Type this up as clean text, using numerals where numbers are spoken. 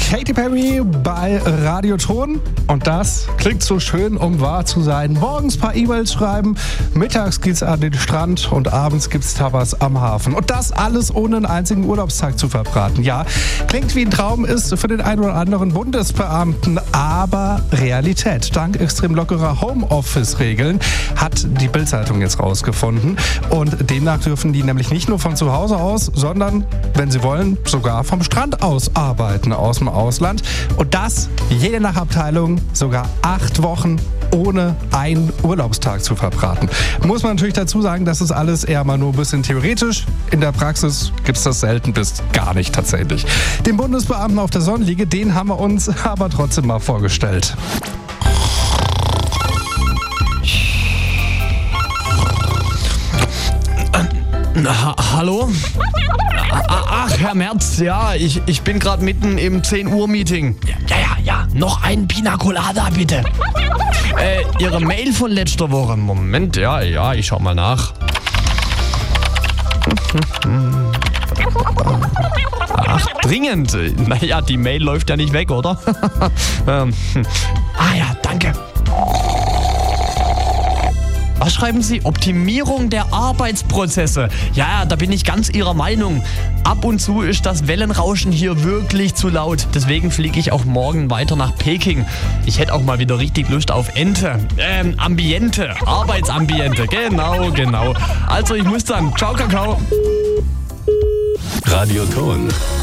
Katy Perry bei Radioton. Und das klingt so schön, um wahr zu sein. Morgens ein paar E-Mails schreiben, mittags geht's an den Strand und abends gibt's Tapas am Hafen. Und das alles ohne einen einzigen Urlaubstag zu verbraten. Ja, klingt wie ein Traum, ist für den einen oder anderen Bundesbeamten, aber Realität. Dank extrem lockerer Homeoffice-Regeln hat die Bild-Zeitung jetzt rausgefunden. Und demnach dürfen die nämlich nicht nur von zu Hause aus, sondern, wenn sie wollen, sogar vom Strand aus arbeiten, aus dem Ausland. Und das jede Nachabteilung, sogar 8 Wochen ohne einen Urlaubstag zu verbraten. Muss man natürlich dazu sagen, das ist alles eher mal nur ein bisschen theoretisch. In der Praxis gibt es das selten bis gar nicht tatsächlich. Den Bundesbeamten auf der Sonnenliege, den haben wir uns aber trotzdem mal vorgestellt. Hallo? Ach, Herr Merz, ja, ich bin gerade mitten im 10 Uhr Meeting. Ja, noch einen Pina Colada, bitte. Ihre Mail von letzter Woche. Moment, ja, ich schau mal nach. Ach, dringend. Naja, die Mail läuft ja nicht weg, oder? Ja, danke. Was schreiben Sie? Optimierung der Arbeitsprozesse. Ja, da bin ich ganz Ihrer Meinung. Ab und zu ist das Wellenrauschen hier wirklich zu laut. Deswegen fliege ich auch morgen weiter nach Peking. Ich hätte auch mal wieder richtig Lust auf Ambiente. Arbeitsambiente. Genau. Also ich muss dann. Ciao, Kakao. Radioton.